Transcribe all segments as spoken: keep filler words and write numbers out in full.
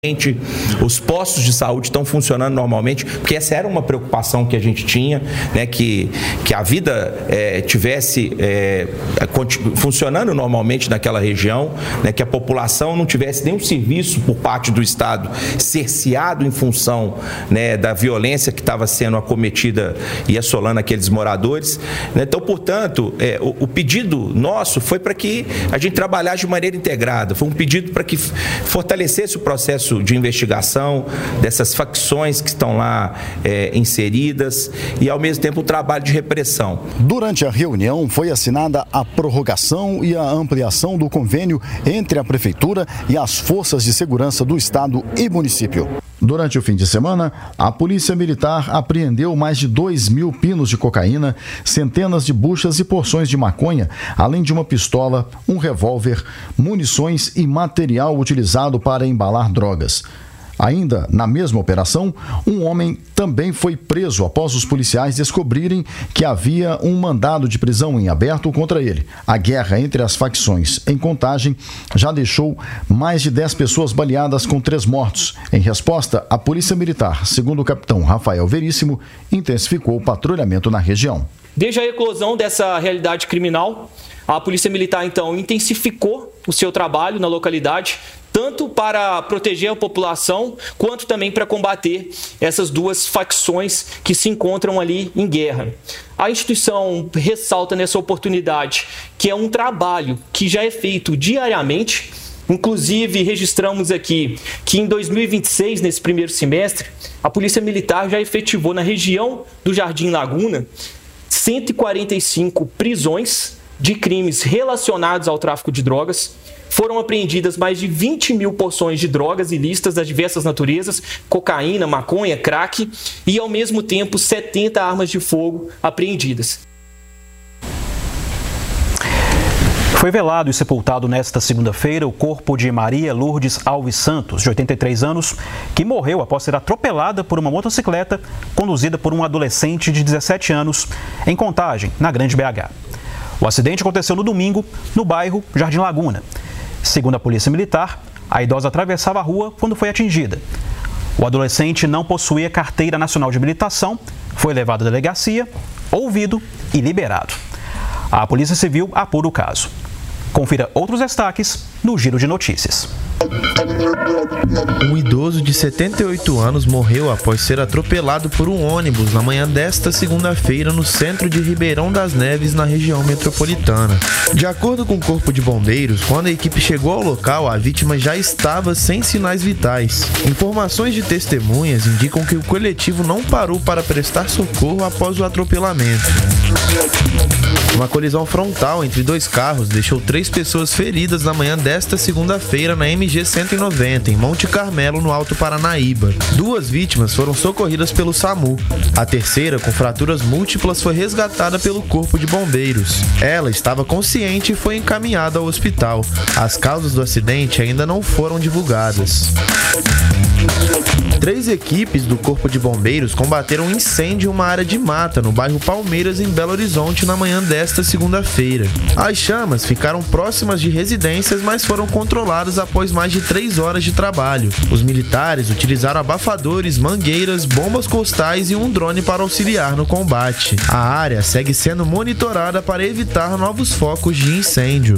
Os postos de saúde estão funcionando normalmente, porque essa era uma preocupação que a gente tinha, né, que, que a vida é, tivesse é, funcionando normalmente naquela região, né, que a população não tivesse nenhum serviço por parte do Estado cerceado em função, né, da violência que estava sendo acometida e assolando aqueles moradores. Então, portanto, é, o, o pedido nosso foi para que a gente trabalhasse de maneira integrada, foi um pedido para que fortalecesse o processo de investigação dessas facções que estão lá é, inseridas e, ao mesmo tempo, o trabalho de repressão. Durante a reunião, foi assinada a prorrogação e a ampliação do convênio entre a Prefeitura e as forças de segurança do Estado e município. Durante o fim de semana, a Polícia Militar apreendeu mais de dois mil pinos de cocaína, centenas de buchas e porções de maconha, além de uma pistola, um revólver, munições e material utilizado para embalar drogas. Ainda na mesma operação, um homem também foi preso após os policiais descobrirem que havia um mandado de prisão em aberto contra ele. A guerra entre as facções em Contagem já deixou mais de dez pessoas baleadas, com três mortos. Em resposta, a Polícia Militar, segundo o capitão Rafael Veríssimo, intensificou o patrulhamento na região. Desde a eclosão dessa realidade criminal, a Polícia Militar, então, intensificou o seu trabalho na localidade, tanto para proteger a população, quanto também para combater essas duas facções que se encontram ali em guerra. A instituição ressalta nessa oportunidade que é um trabalho que já é feito diariamente. Inclusive, registramos aqui que em dois mil e vinte e seis, nesse primeiro semestre, a Polícia Militar já efetivou na região do Jardim Laguna cento e quarenta e cinco prisões de crimes relacionados ao tráfico de drogas. Foram apreendidas mais de vinte mil porções de drogas ilícitas das diversas naturezas, cocaína, maconha, crack, e ao mesmo tempo setenta armas de fogo apreendidas. Foi velado e sepultado nesta segunda-feira o corpo de Maria Lourdes Alves Santos, de oitenta e três anos, que morreu após ser atropelada por uma motocicleta conduzida por um adolescente de dezessete anos em Contagem, na Grande B H. O acidente aconteceu no domingo, no bairro Jardim Laguna. Segundo a Polícia Militar, a idosa atravessava a rua quando foi atingida. O adolescente não possuía carteira nacional de habilitação, foi levado à delegacia, ouvido e liberado. A Polícia Civil apura o caso. Confira outros destaques no Giro de Notícias. Um idoso de setenta e oito anos morreu após ser atropelado por um ônibus na manhã desta segunda-feira no centro de Ribeirão das Neves, na região metropolitana. De acordo com o Corpo de Bombeiros, quando a equipe chegou ao local, a vítima já estava sem sinais vitais. Informações de testemunhas indicam que o coletivo não parou para prestar socorro após o atropelamento. Uma colisão frontal entre dois carros deixou três pessoas feridas na manhã desta segunda-feira na M G cento e noventa, em Monte Carmelo, no Alto Paranaíba. Duas vítimas foram socorridas pelo SAMU. A terceira, com fraturas múltiplas, foi resgatada pelo Corpo de Bombeiros. Ela estava consciente e foi encaminhada ao hospital. As causas do acidente ainda não foram divulgadas. Três equipes do Corpo de Bombeiros combateram um incêndio em uma área de mata no bairro Palmeiras, em Belo Horizonte, na manhã desta segunda-feira. As chamas ficaram próximas de residências, mas foram controladas após mais de três horas de trabalho. Os militares utilizaram abafadores, mangueiras, bombas costais e um drone para auxiliar no combate. A área segue sendo monitorada para evitar novos focos de incêndio.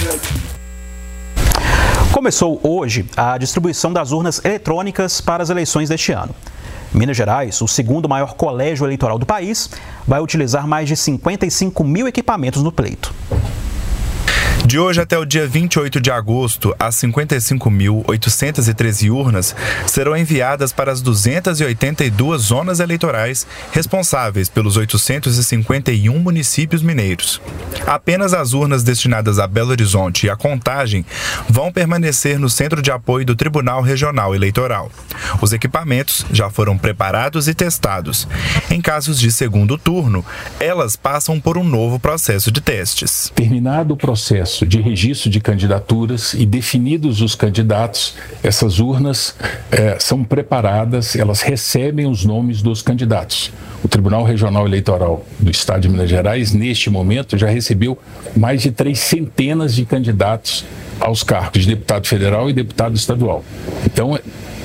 Começou hoje a distribuição das urnas eletrônicas para as eleições deste ano. Minas Gerais, o segundo maior colégio eleitoral do país, vai utilizar mais de cinquenta e cinco mil equipamentos no pleito. De hoje até o dia vinte e oito de agosto, as cinquenta e cinco mil oitocentas e treze urnas serão enviadas para as duzentas e oitenta e duas zonas eleitorais responsáveis pelos oitocentos e cinquenta e um municípios mineiros. Apenas as urnas destinadas a Belo Horizonte e a Contagem vão permanecer no Centro de Apoio do Tribunal Regional Eleitoral. Os equipamentos já foram preparados e testados. Em casos de segundo turno, elas passam por um novo processo de testes. Terminado o processo de registro de candidaturas e definidos os candidatos, essas urnas eh, são preparadas, elas recebem os nomes dos candidatos. O Tribunal Regional Eleitoral do Estado de Minas Gerais, neste momento, já recebeu mais de três centenas de candidatos aos cargos de deputado federal e deputado estadual. Então,